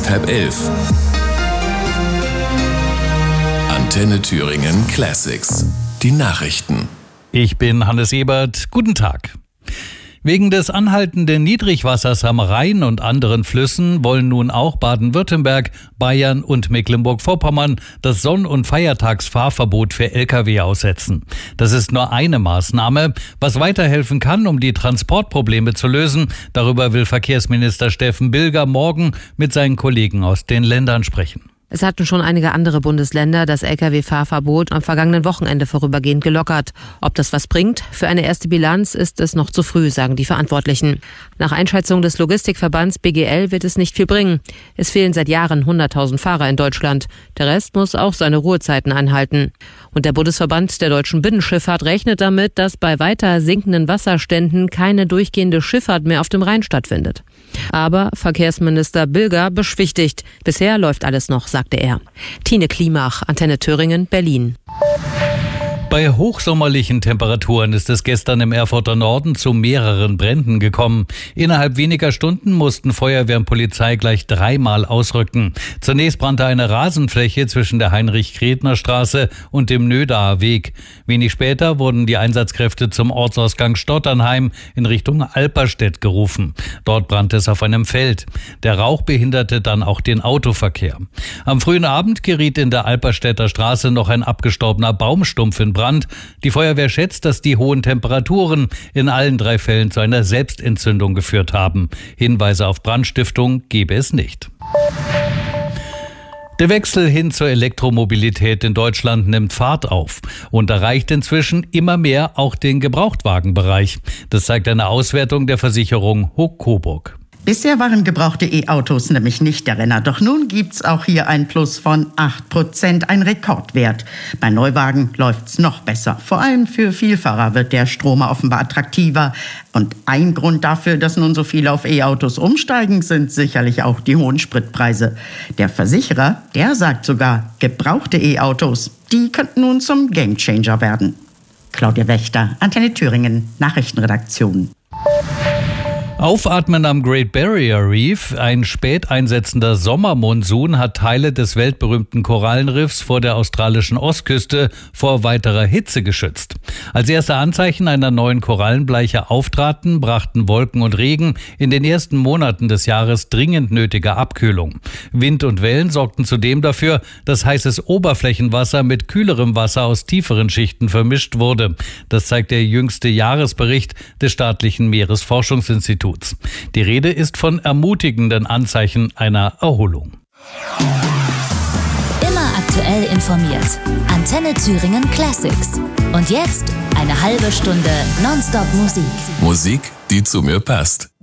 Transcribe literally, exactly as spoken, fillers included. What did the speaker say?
ist halb elf. Antenne Thüringen Classics. Die Nachrichten. Ich bin Hannes Ebert. Guten Tag. Wegen des anhaltenden Niedrigwassers am Rhein und anderen Flüssen wollen nun auch Baden-Württemberg, Bayern und Mecklenburg-Vorpommern das Sonn- und Feiertagsfahrverbot für L K W aussetzen. Das ist nur eine Maßnahme, was weiterhelfen kann, um die Transportprobleme zu lösen. Darüber will Verkehrsminister Steffen Bilger morgen mit seinen Kollegen aus den Ländern sprechen. Es hatten schon einige andere Bundesländer das L K W-Fahrverbot am vergangenen Wochenende vorübergehend gelockert. Ob das was bringt? Für eine erste Bilanz ist es noch zu früh, sagen die Verantwortlichen. Nach Einschätzung des Logistikverbands B G L wird es nicht viel bringen. Es fehlen seit Jahren hunderttausend Fahrer in Deutschland. Der Rest muss auch seine Ruhezeiten einhalten. Und der Bundesverband der deutschen Binnenschifffahrt rechnet damit, dass bei weiter sinkenden Wasserständen keine durchgehende Schifffahrt mehr auf dem Rhein stattfindet. Aber Verkehrsminister Bilger beschwichtigt. Bisher läuft alles noch, sagte er. Tine Klimach, Antenne Thüringen, Berlin. Bei hochsommerlichen Temperaturen ist es gestern im Erfurter Norden zu mehreren Bränden gekommen. Innerhalb weniger Stunden mussten Feuerwehr und Polizei gleich dreimal ausrücken. Zunächst brannte eine Rasenfläche zwischen der Heinrich-Kretner-Straße und dem Nödaer Weg. Wenig später wurden die Einsatzkräfte zum Ortsausgang Stotternheim in Richtung Alperstedt gerufen. Dort brannte es auf einem Feld. Der Rauch behinderte dann auch den Autoverkehr. Am frühen Abend geriet in der Alperstädter Straße noch ein abgestorbener Baumstumpf in Brand. Die Feuerwehr schätzt, dass die hohen Temperaturen in allen drei Fällen zu einer Selbstentzündung geführt haben. Hinweise auf Brandstiftung gebe es nicht. Der Wechsel hin zur Elektromobilität in Deutschland nimmt Fahrt auf und erreicht inzwischen immer mehr auch den Gebrauchtwagenbereich. Das zeigt eine Auswertung der Versicherung Hoch Coburg. Bisher waren gebrauchte E-Autos nämlich nicht der Renner. Doch nun gibt's auch hier ein Plus von acht Prozent, ein Rekordwert. Bei Neuwagen läuft's noch besser. Vor allem für Vielfahrer wird der Stromer offenbar attraktiver. Und ein Grund dafür, dass nun so viele auf E-Autos umsteigen, sind sicherlich auch die hohen Spritpreise. Der Versicherer, der sagt sogar, gebrauchte E-Autos, die könnten nun zum Gamechanger werden. Claudia Wächter, Antenne Thüringen, Nachrichtenredaktion. Aufatmen am Great Barrier Reef. Ein spät einsetzender Sommermonsun hat Teile des weltberühmten Korallenriffs vor der australischen Ostküste vor weiterer Hitze geschützt. Als erste Anzeichen einer neuen Korallenbleiche auftraten, brachten Wolken und Regen in den ersten Monaten des Jahres dringend nötige Abkühlung. Wind und Wellen sorgten zudem dafür, dass heißes Oberflächenwasser mit kühlerem Wasser aus tieferen Schichten vermischt wurde. Das zeigt der jüngste Jahresbericht des staatlichen Meeresforschungsinstituts. Die Rede ist von ermutigenden Anzeichen einer Erholung. Immer aktuell informiert. Antenne Thüringen Classics. Und jetzt eine halbe Stunde Nonstop Musik. Musik, die zu mir passt.